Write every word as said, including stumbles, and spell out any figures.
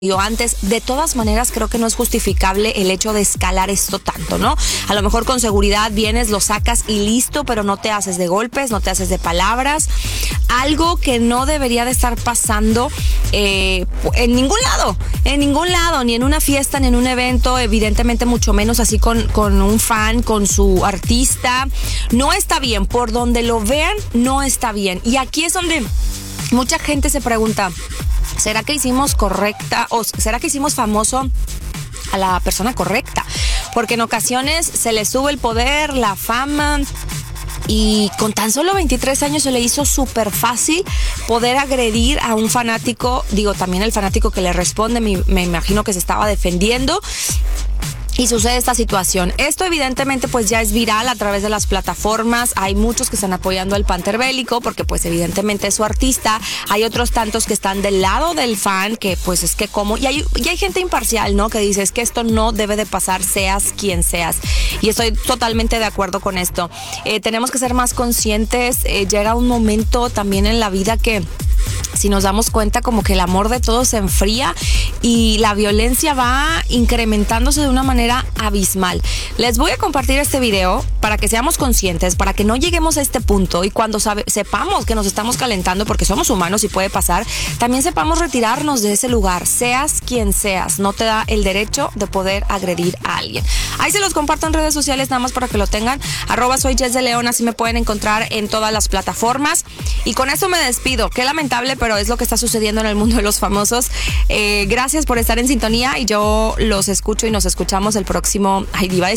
antes, de todas maneras creo que no es justificable el hecho de escalar esto tanto, ¿no? A lo mejor con seguridad vienes, lo sacas y listo, pero no te haces de golpes, no te haces de palabras, algo que no debería de estar pasando eh, en ningún lado, en ningún lado, ni en una fiesta, ni en un evento, evidentemente mucho menos así con, con un fan, con su artista. No está bien, por donde lo vean, no está bien. Y aquí es donde mucha gente se pregunta, ¿será que hicimos correcta o será que hicimos famoso a la persona correcta? Porque en ocasiones se le sube el poder, la fama, y con tan solo veintitrés años se le hizo súper fácil poder agredir a un fanático. Digo, también el fanático que le responde, me, me imagino que se estaba defendiendo. Y sucede esta situación. Esto evidentemente pues ya es viral a través de las plataformas. Hay muchos que están apoyando al Panther Bélico porque pues evidentemente es su artista. Hay otros tantos que están del lado del fan, que pues es que como... Y hay, y hay gente imparcial, ¿no? Que dice es que esto no debe de pasar, seas quien seas. Y estoy totalmente de acuerdo con esto. Eh, tenemos que ser más conscientes. Eh, llega un momento también en la vida que... si nos damos cuenta como que el amor de todos se enfría y la violencia va incrementándose de una manera abismal. Les voy a compartir este video para que seamos conscientes, para que no lleguemos a este punto y cuando sabe, sepamos que nos estamos calentando porque somos humanos y puede pasar, también sepamos retirarnos de ese lugar, seas quien seas, no te da el derecho de poder agredir a alguien. Ahí se los comparto en redes sociales nada más para que lo tengan, arroba soy Jess de León, así me pueden encontrar en todas las plataformas y con esto me despido. Qué lamentable, pero es lo que está sucediendo en el mundo de los famosos. Eh, gracias por estar en sintonía y yo los escucho y nos escuchamos el próximo... Ay, iba a decir